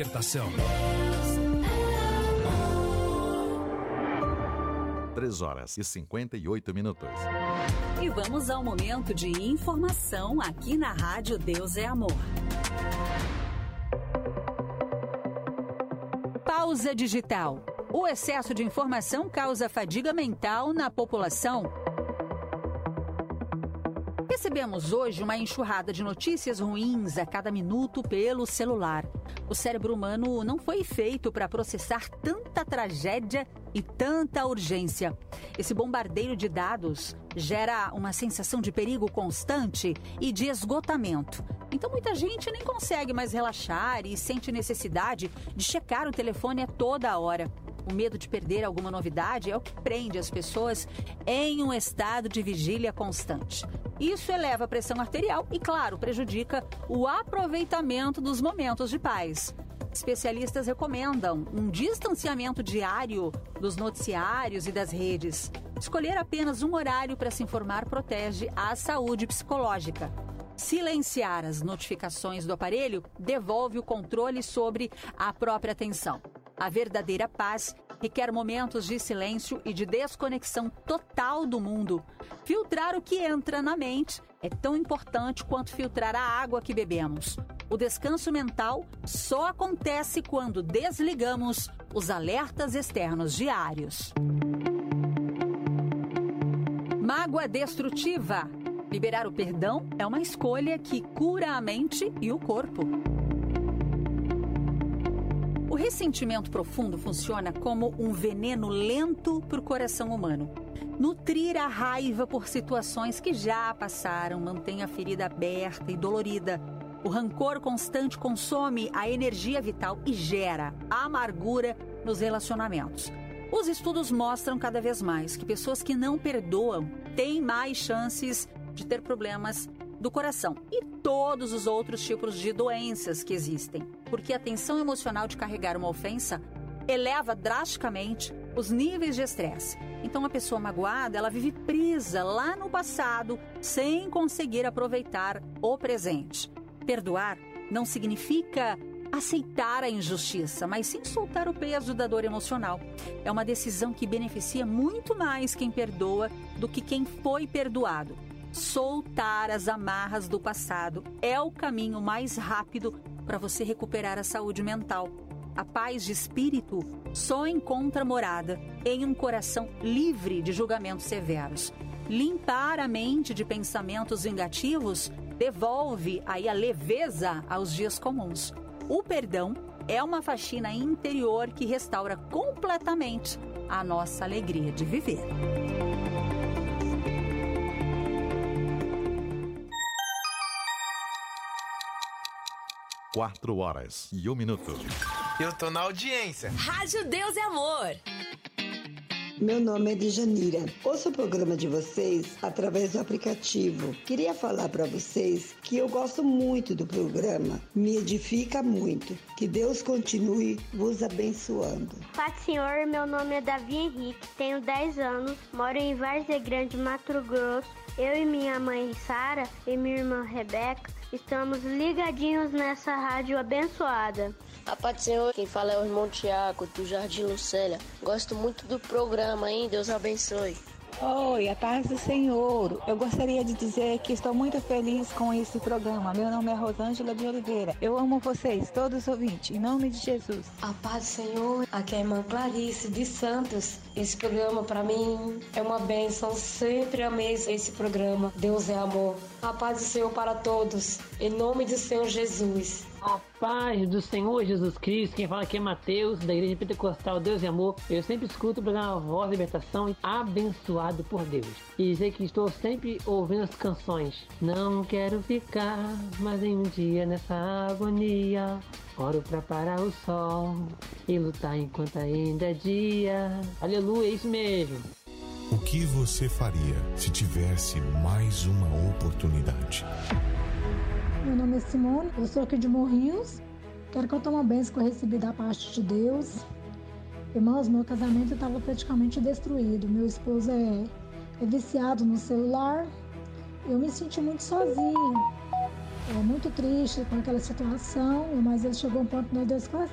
libertação. 3h58. E vamos ao momento de informação aqui na Rádio Deus é Amor. Pausa digital. O excesso de informação causa fadiga mental na população. Recebemos hoje uma enxurrada de notícias ruins a cada minuto pelo celular. O cérebro humano não foi feito para processar tanta tragédia e tanta urgência. Esse bombardeio de dados gera uma sensação de perigo constante e de esgotamento. Então muita gente nem consegue mais relaxar e sente necessidade de checar o telefone a toda hora. O medo de perder alguma novidade é o que prende as pessoas em um estado de vigília constante. Isso eleva a pressão arterial e, claro, prejudica o aproveitamento dos momentos de paz. Especialistas recomendam um distanciamento diário dos noticiários e das redes. Escolher apenas um horário para se informar protege a saúde psicológica. Silenciar as notificações do aparelho devolve o controle sobre a própria atenção. A verdadeira paz requer momentos de silêncio e de desconexão total do mundo. Filtrar o que entra na mente é tão importante quanto filtrar a água que bebemos. O descanso mental só acontece quando desligamos os alertas externos diários. Mágoa destrutiva. Liberar o perdão é uma escolha que cura a mente e o corpo. O ressentimento profundo funciona como um veneno lento para o coração humano. Nutrir a raiva por situações que já passaram mantém a ferida aberta e dolorida. O rancor constante consome a energia vital e gera amargura nos relacionamentos. Os estudos mostram cada vez mais que pessoas que não perdoam têm mais chances de ter problemas do coração e todos os outros tipos de doenças que existem, porque a tensão emocional de carregar uma ofensa eleva drasticamente os níveis de estresse. Então a pessoa magoada, ela vive presa lá no passado, sem conseguir aproveitar o presente. Perdoar não significa aceitar a injustiça, mas sim soltar o peso da dor emocional. É uma decisão que beneficia muito mais quem perdoa do que quem foi perdoado. Soltar as amarras do passado é o caminho mais rápido para você recuperar a saúde mental. A paz de espírito só encontra morada em um coração livre de julgamentos severos. Limpar a mente de pensamentos vingativos devolve aí a leveza aos dias comuns. O perdão é uma faxina interior que restaura completamente a nossa alegria de viver. 4h01. Eu tô na audiência. Rádio Deus é Amor. Meu nome é Djanira. Ouço o programa de vocês através do aplicativo. Queria falar para vocês que eu gosto muito do programa. Me edifica muito. Que Deus continue vos abençoando. Paz, Senhor. Meu nome é Davi Henrique. Tenho 10 anos. Moro em Várzea Grande, Mato Grosso. Eu e minha mãe Sara e minha irmã Rebeca estamos ligadinhos nessa rádio abençoada. A paz do Senhor, quem fala é o irmão Tiago, do Jardim Lucélia. Gosto muito do programa, hein? Deus abençoe. Oi, a paz do Senhor. Eu gostaria de dizer que estou muito feliz com esse programa. Meu nome é Rosângela de Oliveira. Eu amo vocês, todos os ouvintes, em nome de Jesus. A paz do Senhor, aqui é a irmã Clarice de Santos. Esse programa para mim é uma bênção, sempre amei esse programa. Deus é amor. A paz do Senhor para todos, em nome do Senhor Jesus. A paz do Senhor Jesus Cristo, quem fala aqui é Mateus, da Igreja Pentecostal Deus e Amor. Eu sempre escuto o programa Voz da Libertação, abençoado por Deus. E dizer que estou sempre ouvindo as canções. Não quero ficar mais um dia nessa agonia. Oro pra parar o sol e lutar enquanto ainda é dia. Aleluia, é isso mesmo. O que você faria se tivesse mais uma oportunidade? Meu nome é Simone, eu sou aqui de Morrinhos. Quero contar uma bênção que eu recebi da parte de Deus. Irmãos, meu casamento estava praticamente destruído. Meu esposo é viciado no celular. Eu me senti muito sozinha, muito triste com aquela situação, mas ele chegou a um ponto, meu Deus,